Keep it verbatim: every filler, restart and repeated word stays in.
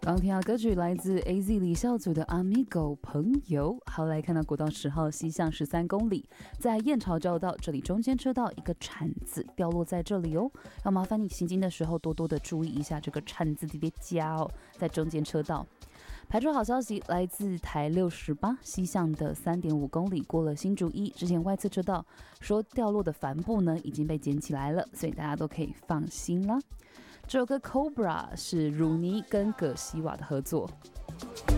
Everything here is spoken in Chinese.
刚听到歌曲来自 A Z 李孝祖的 Amigo 朋友。好，来看到国道十号西向十三公里，在燕巢交道这里中间车道一个铲子掉落在这里哦，要麻烦你行经的时候多多的注意一下这个铲子的夹哦，在中间车道。排除好消息来自台六十八西向的 三点五公里，过了新竹一之前外侧车道说掉落的帆布呢已经被捡起来了，所以大家都可以放心啦。这首歌 Cobra 是汝妮跟葛西瓦的合作。